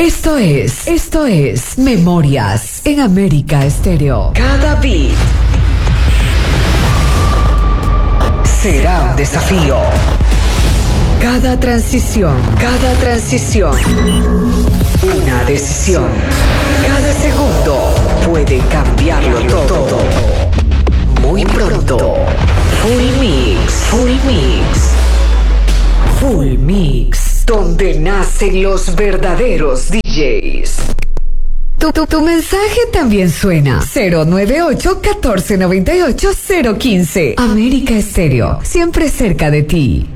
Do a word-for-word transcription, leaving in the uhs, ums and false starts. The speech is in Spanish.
Esto es, esto es Memorias en América Estéreo. Cada beat será un desafío. Cada transición, cada transición, una decisión. Cada segundo puede cambiarlo todo. Muy pronto, Full Mix, Full Mix, Full Mix, donde nacen los verdaderos D Js. Tu, tu, tu mensaje también suena. cero nueve ocho, uno cuatro nueve ocho, cero uno cinco. América Estéreo, siempre cerca de ti.